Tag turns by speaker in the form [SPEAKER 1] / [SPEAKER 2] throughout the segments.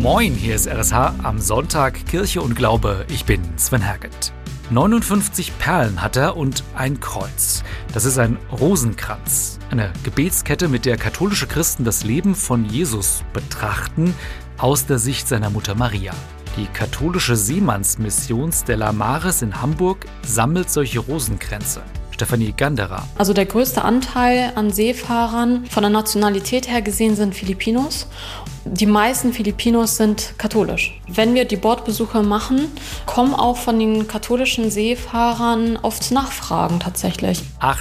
[SPEAKER 1] Moin, hier ist RSH am Sonntag, Kirche und Glaube. Ich bin Sven Herget. 59 Perlen hat er und ein Kreuz. Das ist ein Rosenkranz, eine Gebetskette, mit der katholische Christen das Leben von Jesus betrachten, aus der Sicht seiner Mutter Maria. Die katholische Seemannsmission Stella Maris in Hamburg sammelt solche Rosenkränze. Stefanie Ganderer.
[SPEAKER 2] Also der größte Anteil an Seefahrern von der Nationalität her gesehen sind Filipinos. Die meisten Filipinos sind katholisch. Wenn wir die Bordbesuche machen, kommen auch von den katholischen Seefahrern oft Nachfragen tatsächlich.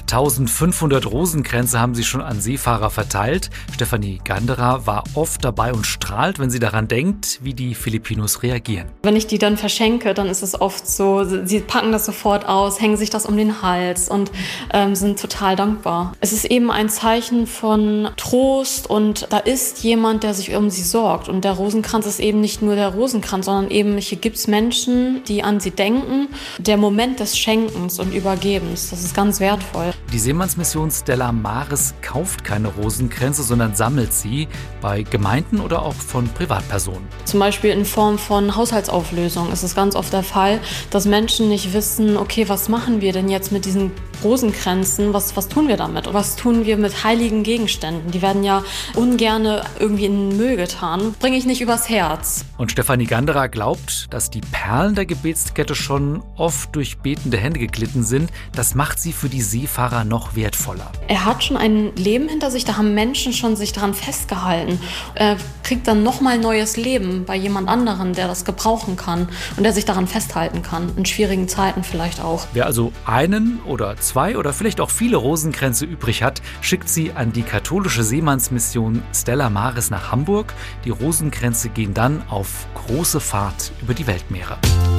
[SPEAKER 1] 8500 Rosenkränze haben sie schon an Seefahrer verteilt. Stefanie Ganderer war oft dabei und strahlt, wenn sie daran denkt, wie die Filipinos reagieren.
[SPEAKER 2] Wenn ich die dann verschenke, dann ist es oft so, sie packen das sofort aus, hängen sich das um den Hals und sind total dankbar. Es ist eben ein Zeichen von Trost und da ist jemand, der sich um sie sorgt. Und der Rosenkranz ist eben nicht nur der Rosenkranz, sondern eben hier gibt es Menschen, die an sie denken. Der Moment des Schenkens und Übergebens, das ist ganz wertvoll.
[SPEAKER 1] Die Seemannsmission Stella Maris kauft keine Rosenkränze, sondern sammelt sie bei Gemeinden oder auch von Privatpersonen.
[SPEAKER 2] Zum Beispiel in Form von Haushaltsauflösung ist es ganz oft der Fall, dass Menschen nicht wissen, okay, was machen wir denn jetzt mit diesen Rosenkränzen, was tun wir damit? Was tun wir mit heiligen Gegenständen? Die werden ja ungerne irgendwie in den Müll getan. Bringe ich nicht übers Herz.
[SPEAKER 1] Und Stefanie Ganderer glaubt, dass die Perlen der Gebetskette schon oft durch betende Hände geglitten sind. Das macht sie für die Seefahrer noch wertvoller.
[SPEAKER 2] Er hat schon ein Leben hinter sich, da haben Menschen schon sich daran festgehalten. Er kriegt dann nochmal neues Leben bei jemand anderen, der das gebrauchen kann und der sich daran festhalten kann. In schwierigen Zeiten vielleicht auch.
[SPEAKER 1] Wer also einen oder zwei oder vielleicht auch viele Rosenkränze übrig hat, schickt sie an die katholische Seemannsmission Stella Maris nach Hamburg. Die Rosenkränze gehen dann auf große Fahrt über die Weltmeere.